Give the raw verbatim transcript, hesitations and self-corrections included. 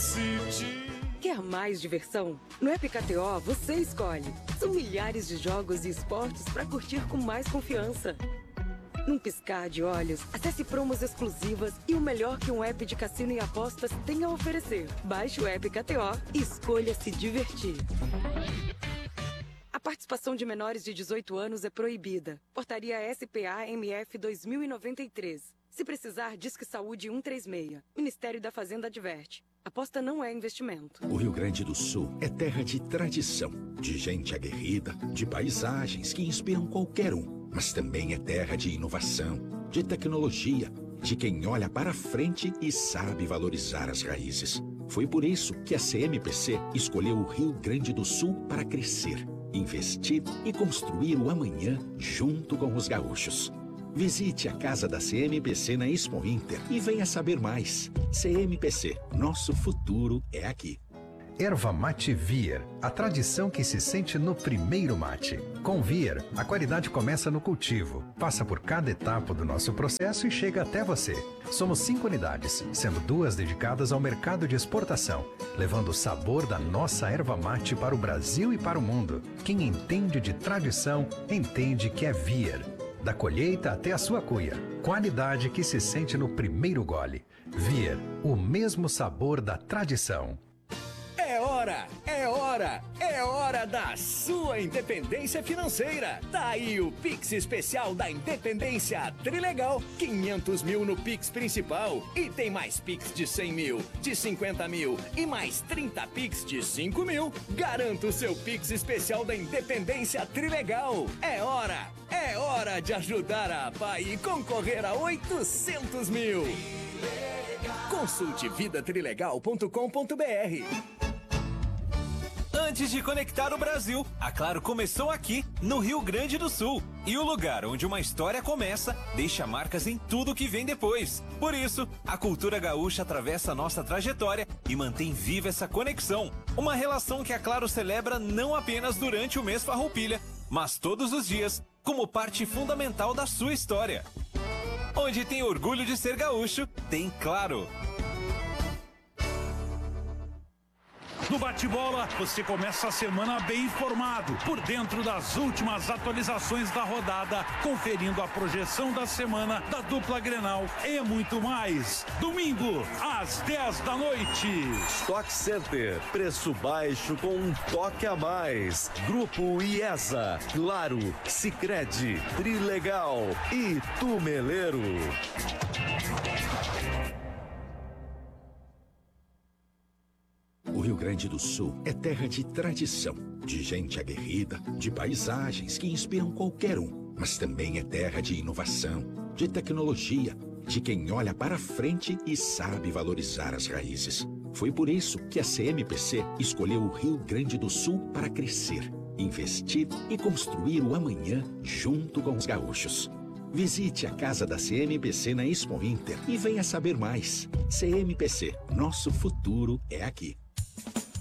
City. Quer mais diversão? No App K T O você escolhe. São milhares de jogos e esportes para curtir com mais confiança. Num piscar de olhos, acesse promos exclusivas e o melhor que um app de cassino e apostas tem a oferecer. Baixe o App K T O e escolha se divertir. A participação de menores de dezoito anos é proibida. Portaria S P A M F dois mil e noventa e três. Se precisar, Disque Saúde cento e trinta e seis. Ministério da Fazenda adverte. Aposta não é investimento. O Rio Grande do Sul é terra de tradição, de gente aguerrida, de paisagens que inspiram qualquer um. Mas também é terra de inovação, de tecnologia, de quem olha para frente e sabe valorizar as raízes. Foi por isso que a C M P C escolheu o Rio Grande do Sul para crescer, investir e construir o amanhã junto com os gaúchos. Visite a casa da C M P C na Expo Inter e venha saber mais. C M P C, nosso futuro é aqui. Erva Mate Vier, a tradição que se sente no primeiro mate. Com Vier, a qualidade começa no cultivo, passa por cada etapa do nosso processo e chega até você. Somos cinco unidades, sendo duas dedicadas ao mercado de exportação, levando o sabor da nossa erva mate para o Brasil e para o mundo. Quem entende de tradição, entende que é Vier. Da colheita até a sua cuia. Qualidade que se sente no primeiro gole. Vier, o mesmo sabor da tradição. É hora, é hora, é hora da sua independência financeira. Tá aí o Pix especial da Independência Trilegal. quinhentos mil no Pix principal. E tem mais Pix de cem mil, de cinquenta mil e mais trinta Pix de cinco mil. Garanta o seu Pix especial da Independência Trilegal. É hora, é hora de ajudar a pai e concorrer a oitocentos mil. Consulte vida trilegal ponto com ponto br. Antes de conectar o Brasil, a Claro começou aqui, no Rio Grande do Sul. E o lugar onde uma história começa, deixa marcas em tudo que vem depois. Por isso, a cultura gaúcha atravessa a nossa trajetória e mantém viva essa conexão. Uma relação que a Claro celebra não apenas durante o mês Farroupilha, mas todos os dias, como parte fundamental da sua história. Onde tem orgulho de ser gaúcho, tem Claro. No Bate-Bola, você começa a semana bem informado, por dentro das últimas atualizações da rodada, conferindo a projeção da semana da dupla Grenal e muito mais. Domingo, às dez da noite. Stock Center, preço baixo com um toque a mais. Grupo IESA, Claro, Sicredi, Trilegal e Tumeleiro. O Rio Grande do Sul é terra de tradição, de gente aguerrida, de paisagens que inspiram qualquer um. Mas também é terra de inovação, de tecnologia, de quem olha para frente e sabe valorizar as raízes. Foi por isso que a C M P C escolheu o Rio Grande do Sul para crescer, investir e construir o amanhã junto com os gaúchos. Visite a casa da C M P C na Expo Inter e venha saber mais. C M P C, nosso futuro é aqui.